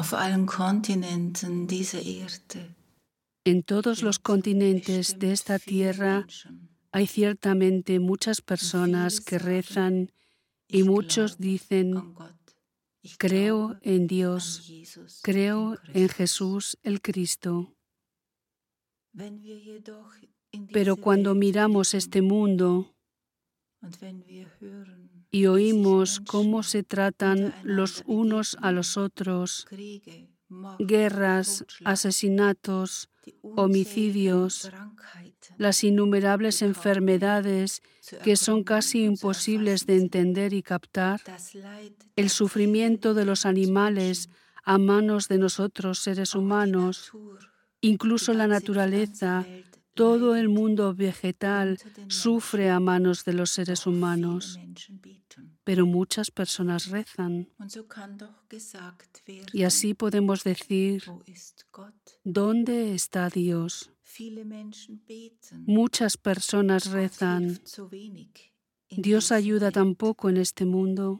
auf allen Kontinenten dieser Erde En todos los sind continentes de bestimmt esta viele tierra Menschen. hay ciertamente muchas Und personas viele que sagen, rezan y ich muchos glaube dicen, an Gott, ich creo glaube en an Dios, Jesus, den creo en Christus. Jesús el Cristo. Wenn wir jedoch in Pero diese cuando Welt miramos blicken este mundo und wenn wir hören, y wie sich oímos cómo se Menschen tratan los untereinander unos a los begegnen, otros, Kriege, Mord, guerras, Totschlag, asesinatos, die unzähligen homicidios, Krankheiten, las die innumerables kaum mehr enfermedades zu que son ergründen casi und zu imposibles erfassen de sind, entender y captar, das Leid el der sufrimiento de Tiere los und animales Menschen, a manos de nosotros seres auch die humanos, Natur, die incluso la ganze naturaleza, Pflanzenwelt todo el leidet mundo vegetal unter den sufre a Menschen, manos de los seres doch viele humanos, Menschen beten. pero muchas personas rezan. Und so kann doch gesagt Y así werden, podemos decir, wo ist Gott? ¿dónde está Dios? Viele Menschen beten, Muchas personas Gott rezan, hilft so wenig in Dios dieser ayuda Welt. tan poco en este mundo.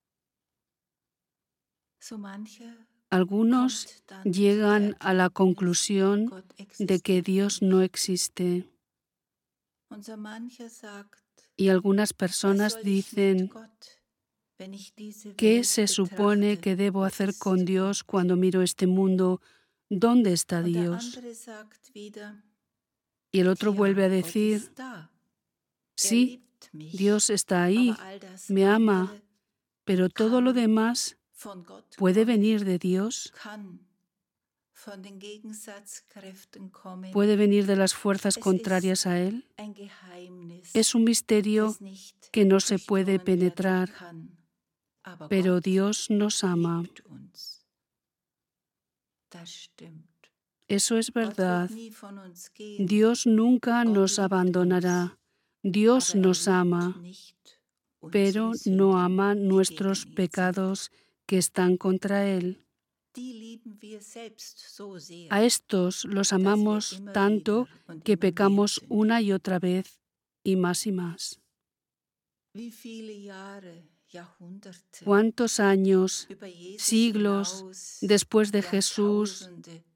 So mancher Algunos kommt dann zu der llegan a la Erkenntnis, conclusión Gott de que existiert Dios nicht. no existe. Und so mancher sagt, Y algunas was personas soll ich mit dicen, Gott, wenn ich diese ¿qué Welt se supone betrachte? que debo Wo hacer ist con Dios Gott? cuando miro este mundo? ¿Dónde está Und der Dios? andere sagt wieder, Y el otro vuelve ja, a Gott decir, ist da. sí, Liebt mich, Dios está ahí, aber all das me ama, andere pero todo lo kann demás von Gott puede kommen, venir de Dios, kann von den Gegensatzkräften kommen. puede venir de las fuerzas Es contrarias ist a Él. ein Geheimnis, Es un misterio das nicht que no se puede durchdrungen werden penetrar, kann. Aber pero Gott Dios nos ama. liebt uns. Das stimmt. Eso es Gott verdad. wird nie von uns gehen. Dios nunca Gott nos liebt abandonará. Dios aber nos liebt ama, nicht pero unsere no Sünden, ama die nuestros gegen ihn sind. pecados que están contra Él. Die lieben wir selbst so sehr, A estos los dass wir amamos immer tanto wieder und que immer mehr pecamos sündigen. una y otra vez y más y más. Wie viele Jahre, Jahrhunderte ¿Cuántos años, über Jesus siglos hinaus, después de Jesús, Jahrtausende